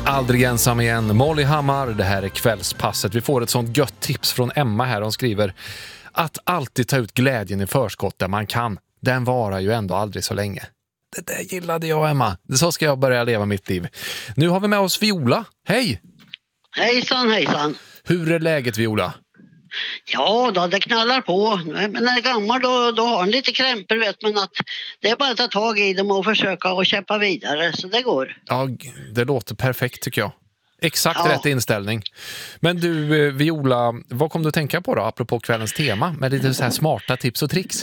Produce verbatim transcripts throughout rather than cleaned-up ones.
Aldrig ensam igen. Molly Hammar, det här är kvällspasset. Vi får ett sånt gött tips från Emma här. Hon skriver att alltid ta ut glädjen i förskott där man kan. Den varar ju ändå aldrig så länge. Det där gillade jag, Emma. Så ska jag börja leva mitt liv. Nu har vi med oss Viola. Hej! Hejsan, hejsan. Hur är läget, Viola? Ja då, det knallar på. Men när jag är gammal då, då har en lite krämpor, vet man, att det är bara att ta tag i dem och försöka och kämpa vidare, så det går. Ja, det låter perfekt tycker jag. Exakt Ja. rätt inställning. Men du, Viola, vad kom du att tänka på då, apropå kvällens tema, med lite så här smarta tips och tricks?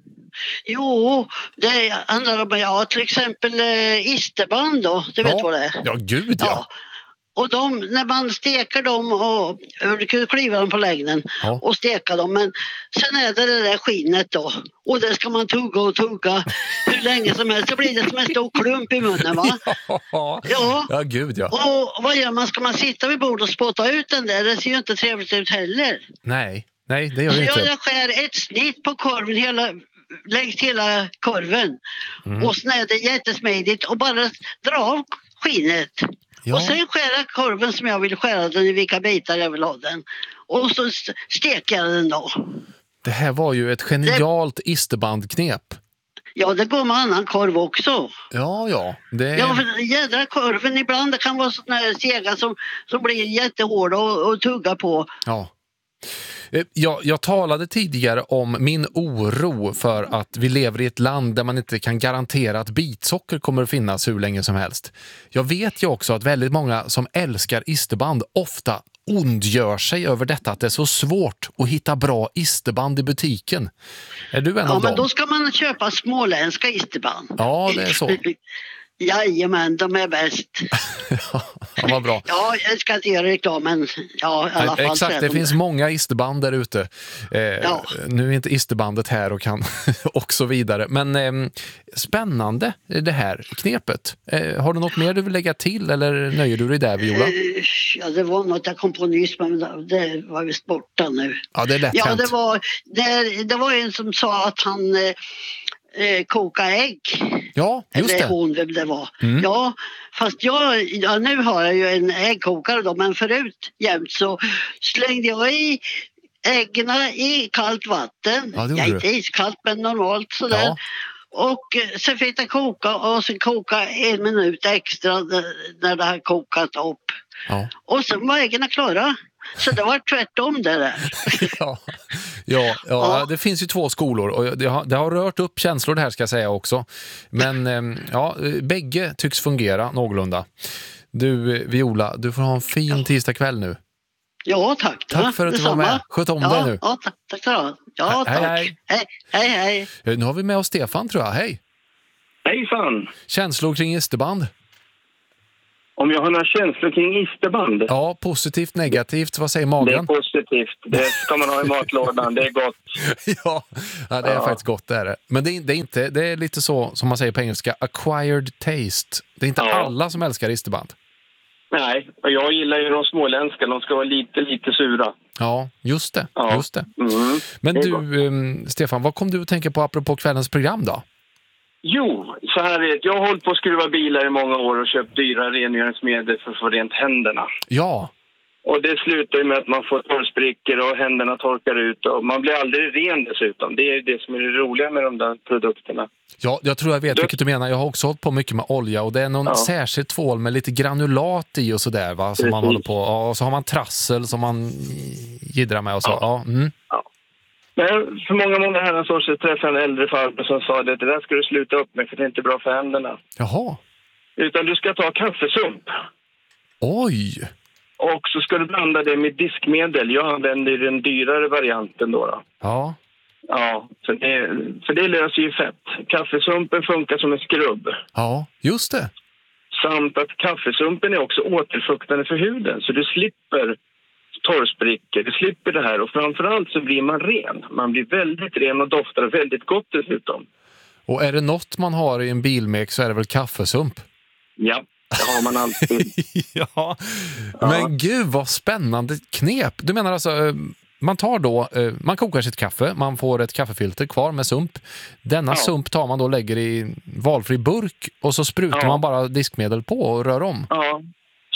Jo, det handlar om, ja, till exempel eh, isterband då, du vet Ja. vad det är. Ja, gud ja. Ja. Och de, när man steker dem och du kan kliva dem på längden Ja. och steka dem, men sen är det det där skinnet då, och det ska man tugga och tugga hur länge som helst, så blir det som en stor klump i munnen, va? Ja, Ja. ja gud ja. Och vad gör man? Ska man sitta vid bordet och spotta ut den där? Det ser ju inte trevligt ut heller. Nej, nej, det gör Så det jag, inte. jag skär ett snitt på korven hela, längs hela korven. Mm. Och sen är det jättesmidigt och bara dra av skinnet. Ja. Och sen skära korven som jag vill skära den, i vilka bitar jag vill ha den. Och så st- steker jag den då. Det här var ju ett genialt isterbandknep. Ja, det går med annan korv också. Ja, ja. Det... Ja, för den jädra korven ibland, det kan vara sådana här sega som, som blir jättehårda och, och tugga på. Ja. Jag, jag talade tidigare om min oro för att vi lever i ett land där man inte kan garantera att bitsocker kommer att finnas hur länge som helst. Jag vet ju också att väldigt många som älskar isterband ofta ondgör sig över detta, att det är så svårt att hitta bra isterband i butiken. Är du en Ja, av dem? men då ska man köpa småländska isterband. Ja, det är så. Jajamän, de är bäst. Ja, vad bra. Ja, jag ska inte göra reklam, men ja, i alla fall. Exakt, det de finns där. många isterband där ute. Eh, Ja. Nu är inte isterbandet här och kan och så vidare. Men eh, spännande det här knepet. Eh, har du något mer du vill lägga till eller nöjer du dig där, Viola? Eh, Ja, det var något jag kom på nyss, men det var visst borta nu. Ja, det är lätt Ja, hänt. det var, det, det var en som sa att han eh, kokade ägg. Ja, just Eller det. hon, vem det var. Mm. Ja, fast jag, ja, nu har jag ju en äggkokare då, men förut jämt så slängde jag i äggen i kallt vatten. Ja, det gjorde ja, du. inte iskallt, men normalt sådär. Ja. Och eh, sen fick det koka och sen koka en minut extra när, när det har kokat upp. Ja. Och sen var äggen klara. Så det var tvärtom det där. Ja, ja, ja, Ja. det finns ju två skolor och det har, det har rört upp känslor det här ska jag säga också. Men eh, ja, bägge tycks fungera någorlunda. Du, Viola, du får ha en fin tisdag kväll nu. Ja, tack. då. Tack för att du var Detsamma. med. Sköt om ja, dig nu. Ja, tack. Tack då. Ja, Hej, tack. hej. Hej, hej. hej. Eh, Nu har vi med oss Stefan tror jag. Hej. Hejsan! Känslor kring isterband? Om jag har några känslor kring isterband? Ja, positivt, negativt. Vad säger Det är magen? positivt. Det ska man ha i matlådan. Det är gott. ja, ja, det är Ja. faktiskt gott det är det. Men det är, det är inte, det är lite så som man säger på engelska, acquired taste. Det är inte Ja. alla som älskar isterband. Nej, och jag gillar ju de småländska. De ska vara lite, lite sura. Ja, just det. Ja. Just det. Mm. Men Det är du, um, Stefan, vad kom du att tänka på apropå kvällens program då? Jo, så här är det. Jag har hållit på att skruva bilar i många år och köpt dyra rengöringsmedel för att få rent händerna. Ja, Och det slutar ju med att man får torrsprickor och händerna torkar ut. Och man blir aldrig ren dessutom. Det är det som är det roliga med de där produkterna. ja jag tror jag vet Du- vilket du menar. Jag har också hållit på mycket med olja och det är någon Ja. särskild tvål med lite granulat i och sådär va? Som man Precis. håller på. Ja, och så har man trassel som man jiddrar med och så. Ja. Ja. Mm. Men för många, många herrans år sedan träffade jag en äldre farbror som sa att det där ska du sluta upp med för det är inte bra för händerna. Jaha. Utan du ska ta kaffesump. Oj. Och så ska du blanda det med diskmedel. Jag använder den dyrare varianten då. då. Ja. Ja, för det, för det löser ju fett. Kaffesumpen funkar som en skrubb. Ja, just det. Samt att kaffesumpen är också återfuktande för huden. Så du slipper torrsprickor, du slipper det här. Och framförallt så blir man ren. Man blir väldigt ren och doftar väldigt gott dessutom. Och är det något man har i en bilmek så är det väl kaffesump? Ja, det har man alltid. ja. Ja. Men gud vad spännande knep. Du menar alltså, eh, man tar då, eh, man kokar sitt kaffe, man får ett kaffefilter kvar med sump. Denna Ja. sump tar man då och lägger i valfri burk och så sprutar Ja. man bara diskmedel på och rör om. Ja. Så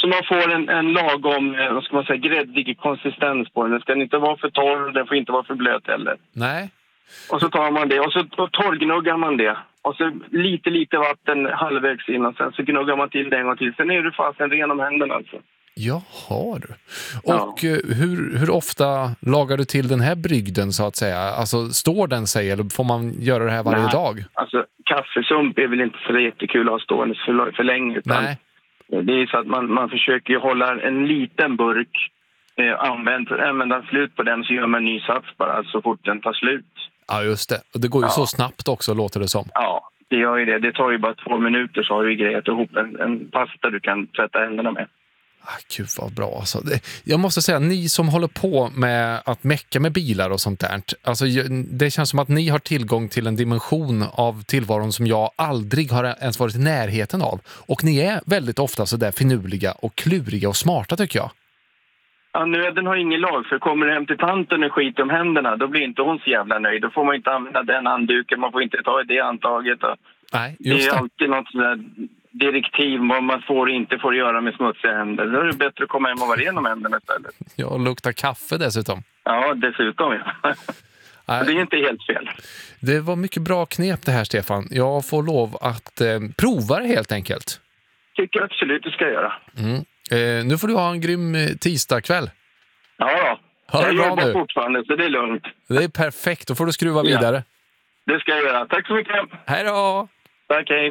Så man får en, en lagom, vad ska man säga, gräddig konsistens på den. Den ska inte vara för torr, den får inte vara för blöt heller. Nej. Och så tar man det och så torrgnuggar man det. Och så lite, lite vatten halvvägs in och sen så gnuggar man till det en gång till. Sen är du fast en ren om händerna alltså. Jaha du. Och ja. hur, hur ofta lagar du till den här brygden så att säga? Alltså står den sig eller får man göra det här varje Nej. dag? Alltså kaffesump är väl inte så jättekul att ha stående för, för länge. Utan Nej. Det är så att man, man försöker hålla en liten burk eh, använd, använda slut på den så gör man en ny sats bara så fort den tar slut. Ja just det. Och det går ju ja. så snabbt också låter det som. Ja, det gör ju det. Det tar ju bara två minuter så har du grejat ihop en, en pasta du kan tvätta händerna med. Ah, gud vad bra alltså. Det, jag måste säga, ni som håller på med att mecka med bilar och sånt där. Alltså, det känns som att ni har tillgång till en dimension av tillvaron som jag aldrig har ens varit i närheten av. Och ni är väldigt ofta så där finurliga och kluriga och smarta tycker jag. Ja, nöden har ingen lag, för kommer du hem till tanten och skit om händerna, då blir inte hon så jävla nöjd. Då får man inte använda den handduken, man får inte ta det antaget. Och Nej, just det. Det är alltid något sådär direktiv vad man får inte får göra med smutsiga händer. Då är det bättre att komma hem och vara ren om händerna istället. Ja, och lukta kaffe dessutom. Ja, dessutom ja. Nej. Det är inte helt fel. Det var mycket bra knep det här, Stefan. Jag får lov att eh, prova det helt enkelt. Tycker absolut du ska göra. Mm. Eh, nu får du ha en grym eh, tisdagkväll. Ja, ja. Ha det jag bra jobbar nu. fortfarande så det är lugnt. Det är perfekt, då får du skruva Ja. vidare. Det ska jag göra. Tack så mycket. Hej då! Tack, hej.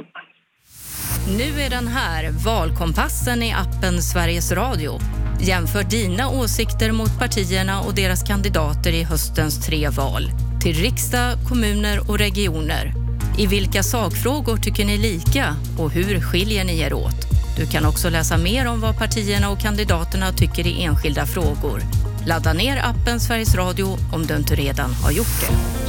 Nu är den här, Valkompassen i appen Sveriges Radio. Jämför dina åsikter mot partierna och deras kandidater i höstens tre val. Till riksdag, kommuner och regioner. I vilka sakfrågor tycker ni lika och hur skiljer ni er åt? Du kan också läsa mer om vad partierna och kandidaterna tycker i enskilda frågor. Ladda ner appen Sveriges Radio om du inte redan har gjort det.